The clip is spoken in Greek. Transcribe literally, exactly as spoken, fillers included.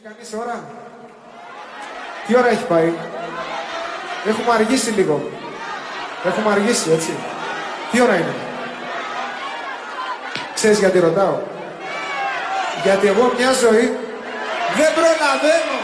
κανείς ώρα? Τι ώρα έχει πάει? Έχουμε αργήσει λίγο. Έχουμε αργήσει, έτσι. Τι ώρα είναι? Ξέρεις γιατί ρωτάω? Γιατί εγώ μια ζωή δεν προλαβαίνω.